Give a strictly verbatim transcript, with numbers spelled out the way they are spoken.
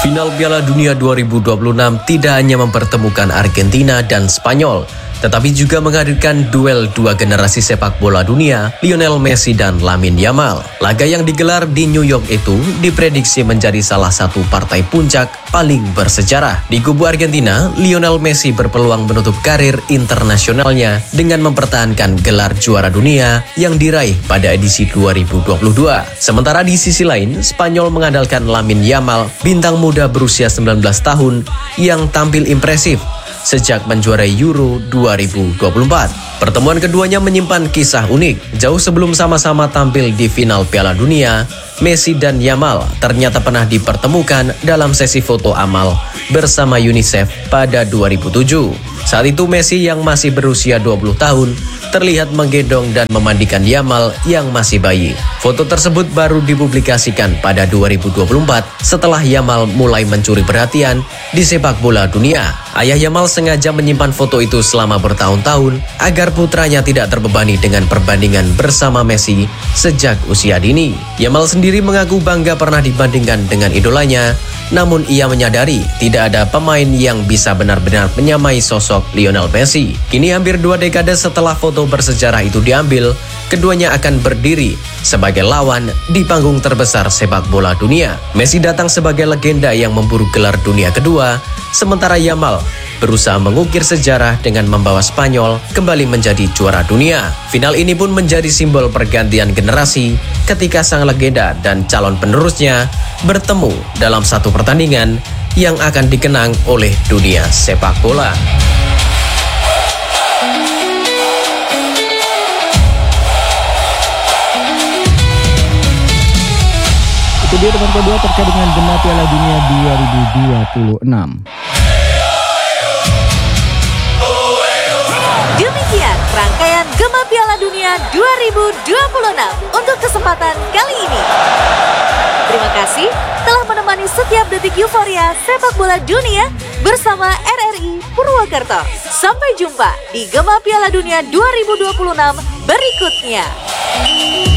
Final Piala Dunia dua ribu dua puluh enam tidak hanya mempertemukan Argentina dan Spanyol, tetapi juga menghadirkan duel dua generasi sepak bola dunia, Lionel Messi dan Lamine Yamal. Laga yang digelar di New York itu diprediksi menjadi salah satu partai puncak paling bersejarah. Di kubu Argentina, Lionel Messi berpeluang menutup karir internasionalnya dengan mempertahankan gelar juara dunia yang diraih pada edisi dua ribu dua puluh dua. Sementara di sisi lain, Spanyol mengandalkan Lamine Yamal, bintang muda berusia sembilan belas tahun yang tampil impresif sejak menjuarai Euro dua ribu dua puluh empat. Pertemuan keduanya menyimpan kisah unik. Jauh sebelum sama-sama tampil di final Piala Dunia, Messi dan Yamal ternyata pernah dipertemukan dalam sesi foto amal bersama UNICEF pada dua ribu tujuh. Saat itu Messi yang masih berusia dua puluh tahun terlihat menggendong dan memandikan Yamal yang masih bayi. Foto tersebut baru dipublikasikan pada dua ribu dua puluh empat setelah Yamal mulai mencuri perhatian di sepak bola dunia. Ayah Yamal sengaja menyimpan foto itu selama bertahun-tahun agar putranya tidak terbebani dengan perbandingan bersama Messi sejak usia dini. Yamal sendiri mengaku bangga pernah dibandingkan dengan idolanya, namun ia menyadari tidak ada pemain yang bisa benar-benar menyamai sosok Lionel Messi. Kini hampir dua dekade setelah foto bersejarah itu diambil, keduanya akan berdiri sebagai lawan di panggung terbesar sepak bola dunia. Messi datang sebagai legenda yang memburu gelar dunia kedua, sementara Yamal berusaha mengukir sejarah dengan membawa Spanyol kembali menjadi juara dunia. Final ini pun menjadi simbol pergantian generasi ketika sang legenda dan calon penerusnya bertemu dalam satu pertandingan yang akan dikenang oleh dunia sepak bola. Itu dia teman kedua terkait dengan Gema Piala Dunia dua ribu dua puluh enam. Demikian rangkaian Gema Piala Dunia dua ribu dua puluh enam untuk kesempatan kali ini. Terima kasih telah menemani setiap detik euforia sepak bola dunia bersama R R I Purwakarta. Sampai jumpa di Gema Piala Dunia dua ribu dua puluh enam berikutnya.